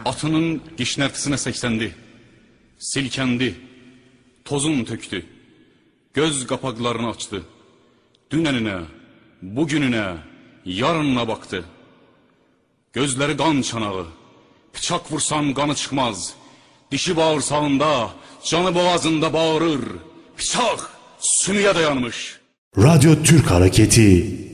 Atının qişnərtisinə səksəndi, silkəndi, tozun töktü, göz qapaqlarını açdı. Dünəninə, bugününə, yarınına baxdı. Gözləri qan çanağı, bıçaq vursan qanı çıxmaz. Dişi bağırsağında, canı boğazında bağırır. Bıçaq sümüyə dayanmış. Radyo Türk Hareketi